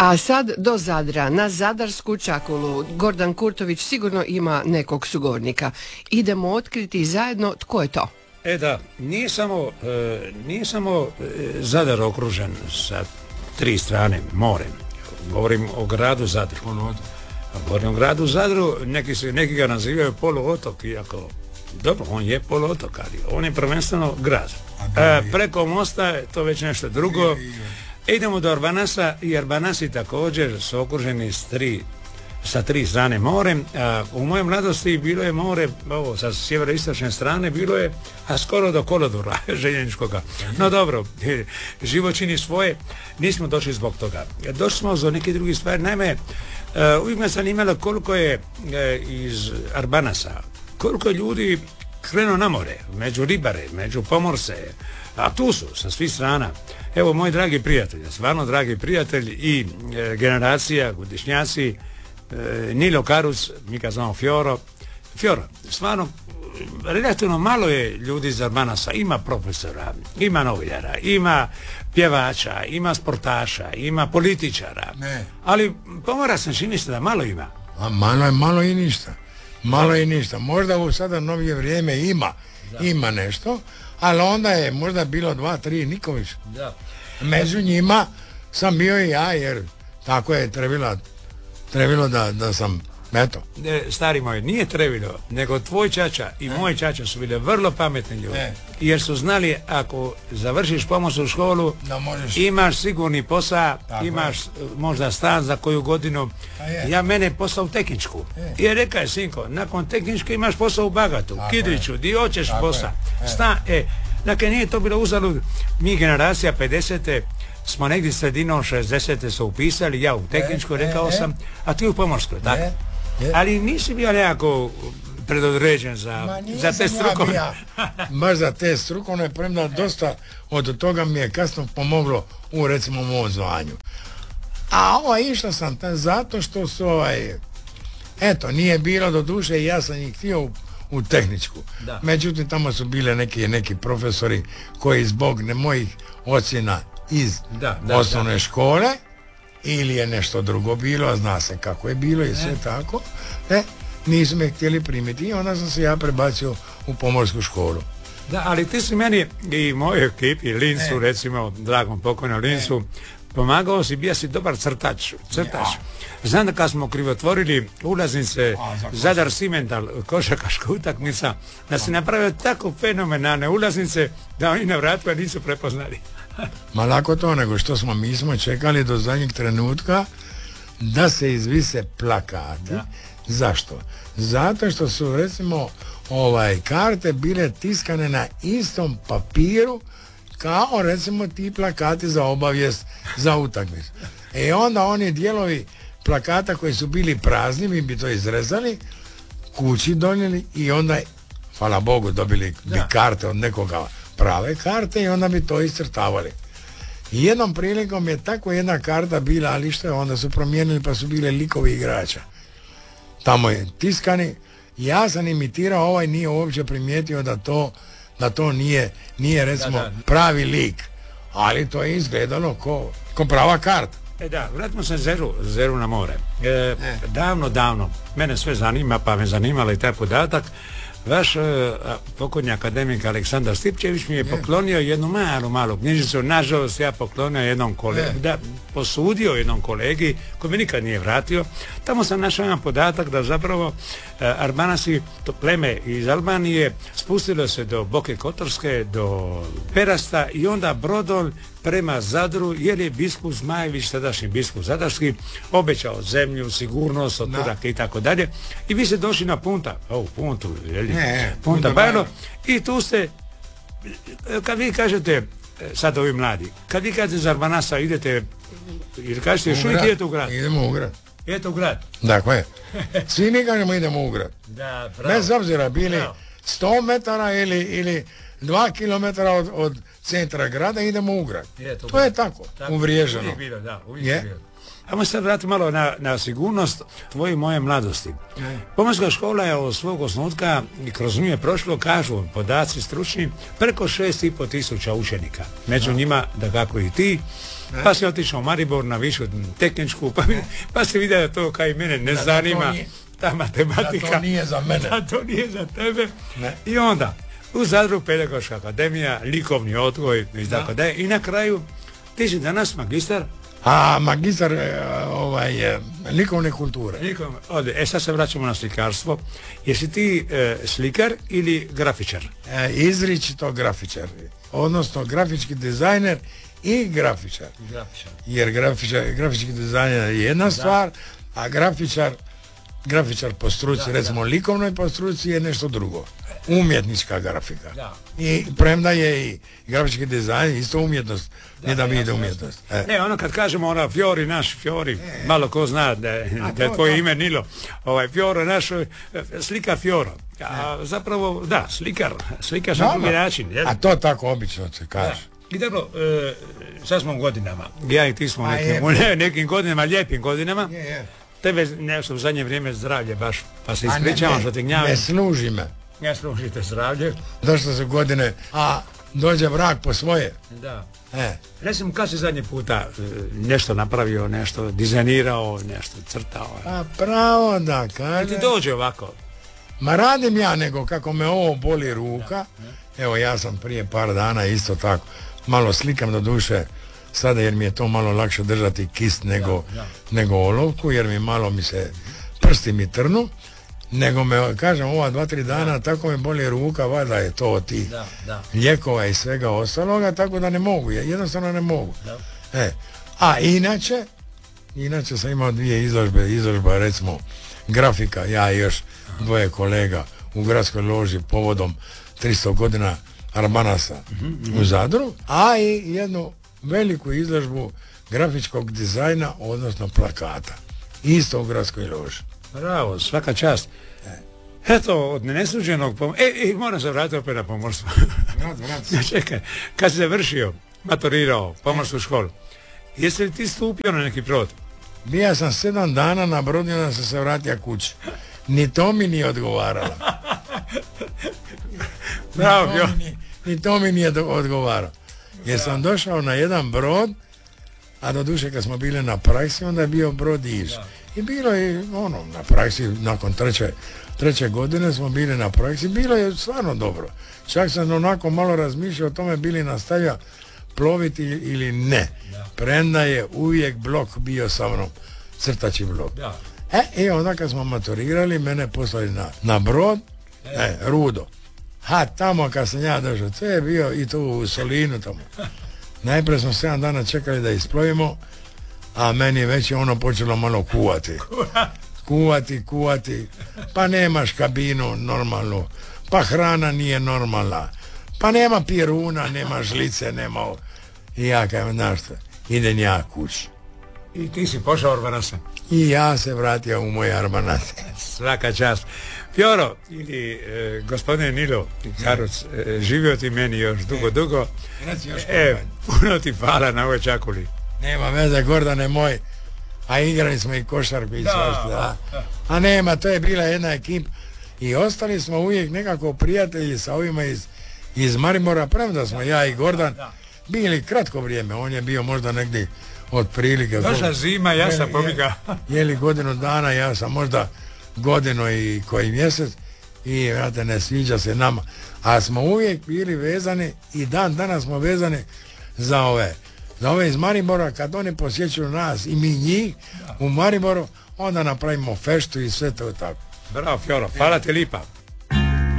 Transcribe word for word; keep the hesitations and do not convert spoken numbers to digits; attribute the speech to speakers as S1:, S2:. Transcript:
S1: A sad do Zadra, na Zadarsku čakulu. Gordan Kurtović sigurno ima nekog sugovornika. Idemo otkriti zajedno tko je to.
S2: E da, nije samo, e, nije samo e, Zadar okružen sa tri strane morem. Govorim o gradu Zadru. Govorim o gradu Zadru, neki, se, neki ga nazivaju poluotok, iako dobro, on je poluotok, ali on je prvenstveno grad. E, preko mosta je to već nešto drugo. Idemo do Arbanasa i Arbanasi također su okruženi s tri, sa tri strane morem. A u mojoj mladosti bilo je more, ovo, sa sjeveroistočne strane, bilo je a skoro do kolodvora željezničkoga. No dobro, život čini svoje, nismo došli zbog toga. Došli smo za neke druge stvari. Naime, uvijek me zanimalo koliko je iz Arbanasa, koliko je ljudi krenuo na more, među ribare, među pomorce, a tu su sa svih strana. Evo, moji dragi prijatelji, stvarno dragi prijatelji i e, generacija, godišnjaci, e, Nilo Karus, mi ga znamo Fioro, Fioro, stvarno, relativno malo je ljudi iz Arbanasa, ima profesora, ima novinara, ima pjevača, ima sportaša, ima političara, ne. Ali pomora sam čini se da malo ima.
S3: A malo je, malo i ništa. Malo i ništa. Možda u sada novije vrijeme ima, da. Ima nešto, ali onda je možda bilo dva, tri, niko više. Da. Među njima sam bio i ja, jer tako je trebilo, trebilo da, da sam, eto.
S2: Ne, stari moj, nije trebilo, nego tvoj čača i ne. Moj čača su bile vrlo pametni ljudi. Ne. Jer su znali, ako završiš pomorsku školu, možeš... imaš sigurni posao, tako imaš je. Možda stan za koju godinu. Ja mene posao u tehničku. Je. I rekao je, sinko, nakon tehničke imaš posao u Bagatu, tako Kidriću, di hoćeš posao. Stan, e, dakle, nije to bilo uzalud. Mi generacija pedesete smo negdje sredinom šezdesete se upisali, ja u tehničku, rekao e, sam, a ti u pomorskoj, tako? E, e. Ali nisi bio nekako predodređen za, za te strukovne.
S3: Ja baš za te strukovne, premda dosta od toga mi je kasno pomoglo u, recimo, mom zvanju. A ovaj išla sam tam zato što su ovaj, eto, nije bilo do duše i ja sam ih htio u, u tehničku. Da. Međutim, tamo su bile neki, neki profesori koji zbog ne mojih ocjena iz da, da, osnovne da. škole ili je nešto drugo bilo, a zna se kako je bilo i sve tako, ne, nisu me htjeli primiti i onda sam se ja prebacio u pomorsku školu.
S2: Da, ali ti si meni i mojoj ekipi, Lincu, e. recimo, dragom pokojnom Lincu, e. pomagao si, bio si dobar crtač, crtač. Ja. Znam da kad smo krivotvorili ulaznice a, za Zadar Simental, košarkaška utakmica, da si napravio tako fenomenalne ulaznice da oni na vratu nisu prepoznali.
S3: Ma lako to, nego što smo, mi smo čekali do zadnjeg trenutka da se izvise plakati. Da. Zašto? Zato što su, recimo, ovaj, karte bile tiskane na istom papiru kao, recimo, ti plakati za obavijest za utakmicu. E onda oni dijelovi plakata koji su bili prazni, mi bi to izrezali, kući donijeli i onda, hvala Bogu, dobili bi karte od nekoga, prave karte, i onda bi to iscrtavali. I jednom prilikom je tako jedna karta bila, ali što je, onda su promijenili pa su bile likovi igrača. Tamo je tiskani, ja sam imitirao, ovaj nije uopće primijetio da to, da to nije, nije recimo da, da. pravi lik, ali to je izgledalo ko, ko prava karta.
S2: E da, vratimo se Zeru, Zeru na more. E, e. Davno, davno, mene sve zanima, pa me zanimalo i taj podatak. Vaš uh, pokojni akademik Aleksandar Stipčević mi je poklonio jednu malu, malu knjižicu. Nažalost, ja poklonio jednom kolegi, da, posudio jednom kolegi koji mi nikad nije vratio. Tamo sam našao jedan podatak da zapravo uh, Arbanasi, to pleme iz Albanije, spustilo se do Boke Kotorske, do Perasta i onda brodom prema Zadru, jer je biskup Zmajević, tadašnji biskup zadarski, obećao zemlju, sigurnost od Turaka i tako dalje. I vi ste došli na Punta, o, Puntu, jeli? Ne, Punta Bajlo, i tu ste, kad vi kažete, sad ovi mladi, kad vi kažete za Arbanasa idete, ili kažete još uvijek idete u grad?
S3: Idemo u grad.
S2: Idete u grad?
S3: Dakle, svi mi kažemo idemo u grad.
S2: Da, bravo.
S3: Bez obzira bili bravo. sto metara ili, ili dva kilometra od, od centra grada idemo u grad.
S2: Je, to,
S3: to je tako, tako uvriježeno.
S2: Uvijek bilo, da, uvijek je. Bilo. Ajmo se vratiti malo na, na sigurnost tvoje i moje mladosti. Je. Pomorska škola je od svog osnutka i kroz nju je prošlo, kažu podaci stručni, preko šest i pol tisuća učenika. Među njima, da kako i ti, ne. Pa si otišao u Maribor na višu tehničku, pa, pa si vidio da to kao i mene ne da, zanima, da ta matematika.
S3: Da to nije za mene.
S2: Da to nije za tebe. Ne. I onda, u Zadru pedagoška akademija, likovni odgoj i tako da. I na kraju, ti si danas magistar.
S3: A magistar ovaj, likovne kulture.
S2: Likovne, ovdje, e sad se vraćamo na slikarstvo. Jesi ti e, slikar ili grafičar?
S3: E, izričito grafičar. Odnosno grafički dizajner i grafičar.
S2: Grafičar.
S3: Jer grafičar, grafički dizajner je jedna da. stvar, a grafičar grafičar po struci, da, recimo da. likovnoj po struci je nešto drugo. Umjetnička grafika. Da. I premda je i grafički dizajn isto umjetnost, da, ne da mi ide umjetnost.
S2: E. Ne, ono kad kažemo ona Fiori, naš Fiori, e. malo ko zna da, da je tvoje ime Nilo, ovaj Fioro naš, slikar Fioro. A e. zapravo, da, slikar, slikar na drugi način.
S3: Je? A to tako obično se kaže.
S2: Da. I dobro, e, sad smo u godinama, ja i ti smo nekim, ne, nekim godinama, lijepim godinama. Je, je. Tebe nešto u zadnje vrijeme zdravlje baš, pa se ispričavam što te gnjavim.
S3: Ne služi me.
S2: Ne služite zdravlje.
S3: Došlo se godine, a dođe vrak po svoje.
S2: Da.
S3: E.
S2: Recimo, kad si zadnji puta nešto napravio, nešto dizajnirao, nešto crtao?
S3: Pa pravo da kaže.
S2: Ti dođe ovako?
S3: Ma radim ja, nego kako me ovo boli ruka. Da. Evo, ja sam prije par dana isto tako, malo slikam do duše, sada jer mi je to malo lakše držati kist nego, da, da. nego olovku, jer mi malo mi se prsti mi trnu. Nego me, kažem, ova dva, tri dana, da. tako me boli ruka, valjda je to od tih da, da. lijekova i svega ostaloga, tako da ne mogu, jednostavno ne mogu. Da. E, a inače, inače sam imao dvije izložbe, izložba recimo grafika, ja i još dvoje kolega u gradskoj loži povodom tristo godina Arbanasa mm-hmm. u Zadru, a i jednu veliku izložbu grafičkog dizajna, odnosno plakata, isto u gradskoj loži.
S2: Bravo, svaka čast. Eto, od nesluđenog pom... E, e, moram se vratiti opet na pomorstvo.
S3: Vrat, vrat.
S2: Čekaj, kad si završio, maturirao, pomorsku školu, jesi li ti stupio na neki brod?
S3: Bija sam sedam dana na brodu i onda sam se vratio kući. Ni to mi nije odgovaralo.
S2: Bravo,
S3: ni, to mi, ni to mi nije odgovaralo. Jer sam došao na jedan brod, a do duše kad smo bili na praksi, onda je bio brod Iž. I bilo je, ono, na praksi, nakon treće, treće godine smo bili na praksi, bilo je stvarno dobro. Čak sam onako malo razmišljao o tome bili nastavio ploviti ili ne. Da. Premda je uvijek blok bio sa mnom, crtači blok. Da. E, i onda kad smo maturirali, mene poslali na, na brod, e. E, Rudo. Ha, tamo kad sam ja došao, to je bio i tu u Solinu tamo. Najprije smo sedam dana čekali da isplovimo, a meni već je ono počelo malo kuvati. Kuvati, kuvati. Pa nemaš kabinu normalnu. Pa hrana nije normalna. Pa nema piruna, nema žlice, nema ovo. I ja kajem, znaš što, idem ja kući.
S2: I ti si pošao Arbanasa?
S3: I ja se vratio u moj Arbanas.
S2: Svaka čast. Fioro, ili e, gospodine Nilo Karuc, e, živio ti meni još dugo, e, dugo.
S3: Još
S2: e, puno ti hvala na ovoj čakuli.
S3: Nema veze, Gordane moj, a igrali smo i košarku i sve. A, a nema, to je bila jedna ekipa i ostali smo uvijek nekako prijatelji sa ovima iz, iz Maribora, premda smo ja i Gordan bili kratko vrijeme, on je bio možda negdje od prilike.
S2: Došla zima, ja sam pobjegao.
S3: Jeli godinu dana, ja sam možda godinu i koji mjesec i vrate, ne sviđa se nama, a smo uvijek bili vezani i dan danas smo vezani za ove za ove iz Maribora, kad oni posjećuju nas i mi njih u Mariboru, onda napravimo feštu i sve to tako.
S2: Bravo, Fioro, hvala ti lipa.